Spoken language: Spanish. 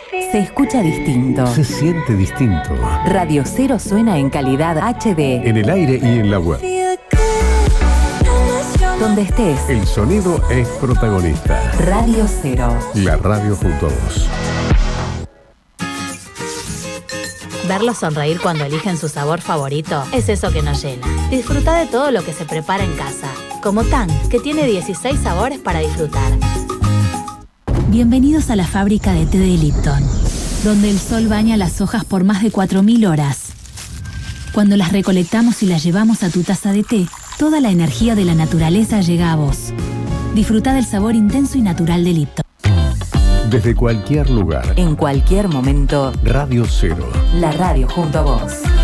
Se escucha distinto. Se siente distinto. Radio Cero suena en calidad HD. En el aire y en la web. Donde estés. El sonido es protagonista. Radio Cero. La radio junto a vos. Verlos sonreír cuando eligen su sabor favorito es eso que nos llena. Disfruta de todo lo que se prepara en casa. Como Tang, que tiene 16 sabores para disfrutar. Bienvenidos a la fábrica de té de Lipton, donde el sol baña las hojas por más de 4000 horas. Cuando las recolectamos y las llevamos a tu taza de té, toda la energía de la naturaleza llega a vos. Disfruta del sabor intenso y natural de Lipton. Desde cualquier lugar. En cualquier momento. Radio Cero. La radio junto a vos.